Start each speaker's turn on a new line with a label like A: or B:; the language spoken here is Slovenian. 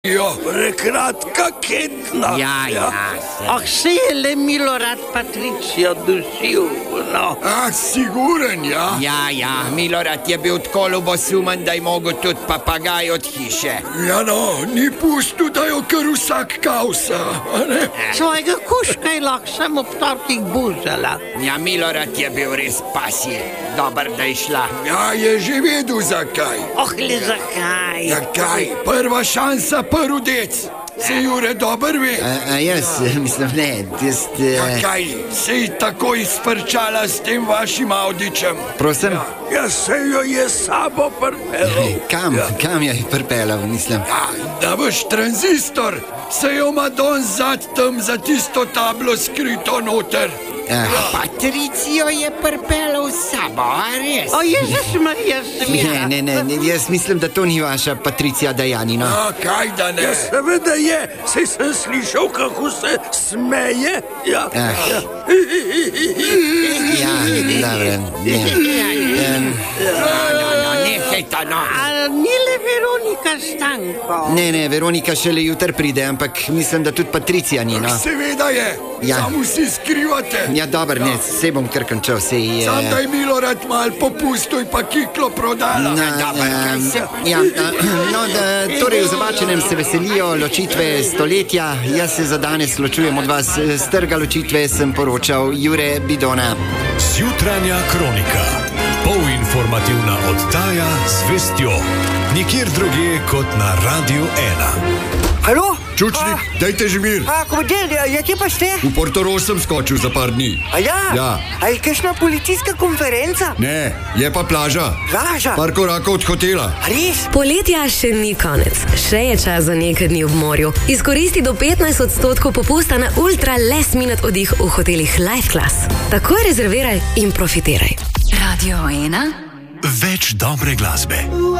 A: Jo, prekratka ketna.
B: Ja.
C: Se je le Milorad Patricijo dusil, no.
A: Siguren, ja?
B: Ja, Milorad je bil tako ljubosumen, da je mogel tudi papagaj od hiše.
A: Ja, no, ni pustil, da jo kar vsak kausa, a ne?
C: Svojega kuška je lahko samo ob tortih buzala.
B: Ja, Milorad je bil res pasji. Dobar, da je šla.
A: Ja, je že vedel zakaj.
C: Le zakaj?
A: Ja, kaj? Prva šansa, prvi dec. Se Jure dober ve?
D: Jaz, mislim, ne,
A: Ja, kaj? Se je tako izprčala s tem vašim Audičem.
D: Prosim?
A: Ja, se jo je sabo prpelo.
D: Kam je pripelal, mislim?
A: Da boš tranzistor, se jo Madon zad tam za tisto tablo skrito noter.
B: Patricijo je pripelal s sabo, a res?
C: Jezus Marija, smija.
D: Ne, jaz mislim, da to ni vaša Patricija Dajanina.
A: Kaj da ne? Ja, seveda je, saj sem slišal, kako se smeje. Ja,
B: Nehaj to, no.
C: Ni le Veronika Stanko.
D: Ne, Veronika šele jutri pride, ampak mislim, da tudi Patricija ni, no.
A: Seveda je, samo vsi skrivate.
D: Ja, dobro, ne, se bom kar končal, sej...
A: Sam da je Milorad mal popustil pa kiklo prodala.
D: Torej v Zabačenem se veselijo ločitve stoletja. Jaz se za danes ločujem od vas. Z trga ločitve sem poročal Jure Bidona.
E: Zjutranja kronika. Polinformativna oddaja z vestjo. Nikjer drugje kot na Radio 1.
F: Halo?
A: Čučnik, dajte že mir.
F: Komodel, kje pa ste?
A: V Portorož sem skočil za par dni. Ja.
F: A je kakšna policijska konferenca?
A: Ne, je pa plaža.
F: Plaža?
A: Par korakov od hotela.
F: Res?
G: Poletja še ni konec. Še je čas za nekaj dni v morju. Izkoristi do 15% popusta na ultra last minute oddih v hotelih Life Class. Takoj rezerviraj in profitiraj.
E: Več dobre glasbe.